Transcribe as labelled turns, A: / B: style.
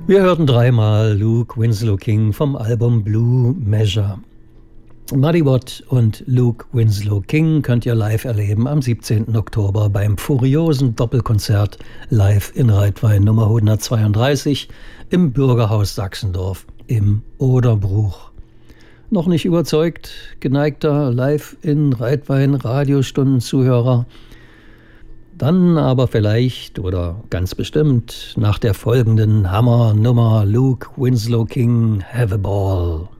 A: Wir hörten dreimal Luke Winslow King vom Album Blue Measure. Muddy Watt und Luke Winslow King könnt ihr live erleben am 17. Oktober beim furiosen Doppelkonzert live in Reitwein Nummer 132 im Bürgerhaus Sachsendorf im Oderbruch. Noch nicht überzeugt, geneigter live in Reitwein Radiostundenzuhörer? Dann aber vielleicht oder ganz bestimmt nach der folgenden Hammernummer Luke Winslow King Have a Ball.